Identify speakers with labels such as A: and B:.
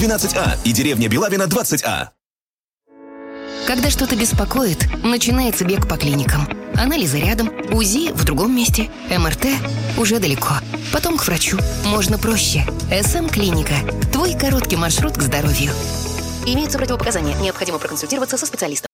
A: 12А и деревня Белавина 20А.
B: Когда что-то беспокоит, начинается бег по клиникам. Анализы рядом, УЗИ в другом месте, МРТ уже далеко. Потом к врачу. Можно проще. СМ-клиника. Твой короткий маршрут к здоровью. Имеются противопоказания. Необходимо проконсультироваться со специалистом.